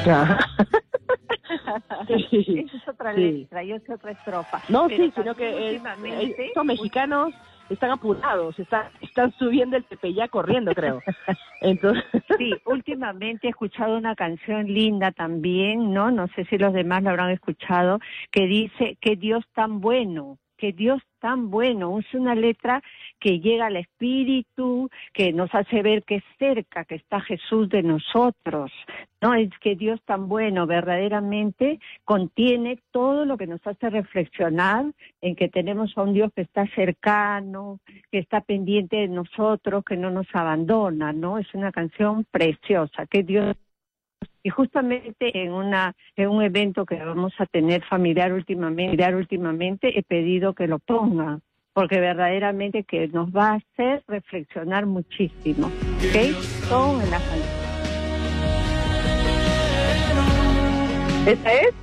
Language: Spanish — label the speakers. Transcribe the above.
Speaker 1: Ajá. Sí,
Speaker 2: Esa es otra
Speaker 1: sí.
Speaker 2: letra y esa es otra estrofa.
Speaker 1: No,
Speaker 2: Pero
Speaker 1: sí, sino
Speaker 2: también
Speaker 1: que
Speaker 2: últimamente,
Speaker 1: estos mexicanos están apurados, están subiendo el Tepeyac corriendo, creo. Entonces,
Speaker 2: sí, últimamente he escuchado una canción linda también, ¿no? No sé si los demás la habrán escuchado, que dice que Dios tan bueno, que Dios tan bueno. Es una letra que llega al espíritu, que nos hace ver que es cerca, que está Jesús de nosotros, ¿no? Es que Dios tan bueno verdaderamente contiene todo lo que nos hace reflexionar en que tenemos a un Dios que está cercano, que está pendiente de nosotros, que no nos abandona, ¿no? Es una canción preciosa, que Dios... Y justamente en un evento que vamos a tener familiar últimamente, he pedido que lo pongan, porque verdaderamente que nos va a hacer reflexionar muchísimo, ¿ok? Son en la canción.
Speaker 1: ¿esa es?